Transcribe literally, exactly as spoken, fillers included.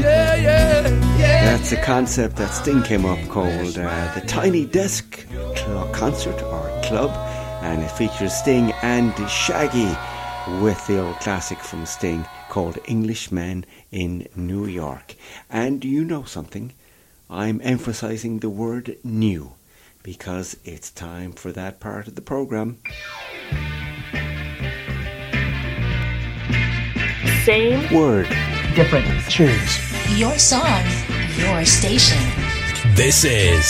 yeah, yeah, yeah. That's a concept that Sting came up called uh, the Tiny Desk Cl- Concert or Club, and it features Sting and Shaggy with the old classic from Sting called Englishman in New York. And you know something? I'm emphasizing the word new because it's time for that part of the program. Same word, different tunes. Your song, your station. This is